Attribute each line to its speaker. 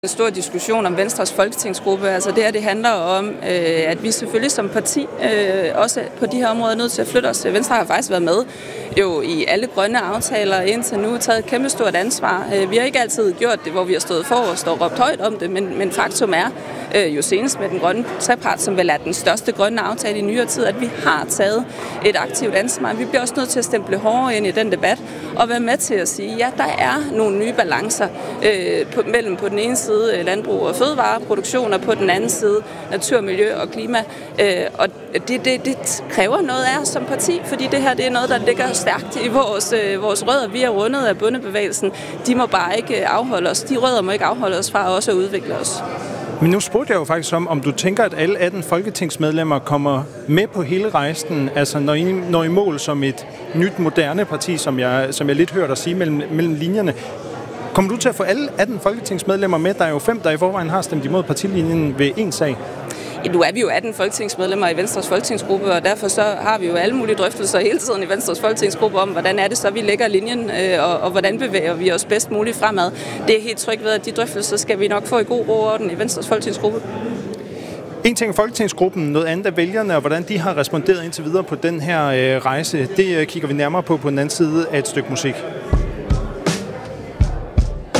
Speaker 1: En stor diskussion om Venstres folketingsgruppe. Altså det handler om, at vi selvfølgelig som parti også på de her områder er nødt til at flytte os. Venstre har faktisk været med jo i alle grønne aftaler indtil nu, taget et kæmpe stort ansvar. Vi har ikke altid gjort det, hvor vi har stået for og stået råbt højt om det, men faktum er jo senest med den grønne trepart, som vel er den største grønne aftale i nyere tid, at vi har taget et aktivt ansvar. Vi bliver også nødt til at stemple hårdere ind i den debat og være med til at sige, ja, der er nogle nye balancer mellem på den ene side landbrug og fødevareproduktion, og på den anden side natur, miljø og klima. Og det kræver noget af os som parti, fordi det her det er noget, der ligger stærkt i vores rødder. Vi er rundet af bondebevægelsen. De må bare ikke afholde os. De rødder må ikke afholde os fra også at udvikle os.
Speaker 2: Men nu spurgte jeg jo faktisk om du tænker, at alle 18 folketingsmedlemmer kommer med på hele rejsen, altså når I når i mål som et nyt, moderne parti, som jeg lidt hørte dig sige mellem linjerne. Kommer du til at få alle 18 folketingsmedlemmer med? Der er jo 5, der i forvejen har stemt imod partilinjen ved en sag.
Speaker 1: Ja, nu er vi jo 18 folketingsmedlemmer i Venstres folketingsgruppe, og derfor så har vi jo alle mulige drøftelser hele tiden i Venstres folketingsgruppe om, hvordan er det så, vi lægger linjen, og hvordan bevæger vi os bedst muligt fremad. Det er helt trygt ved, at de drøftelser skal vi nok få i god ro og orden i Venstres folketingsgruppe.
Speaker 2: En ting er folketingsgruppen, noget andet er vælgerne, og hvordan de har responderet indtil videre på den her rejse. Det kigger vi nærmere på den anden side af et stykke musik.